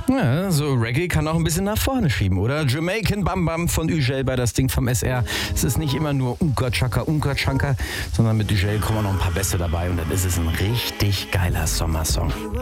Ja, so Reggae kann auch ein bisschen nach vorne schieben, oder? Jamaican Bam Bam von Ugel bei das Ding vom SR. Es ist nicht immer nur Unka Chaka, sondern mit Ugel kommen noch ein paar Bässe dabei und dann ist es ein richtig geiler Sommersong.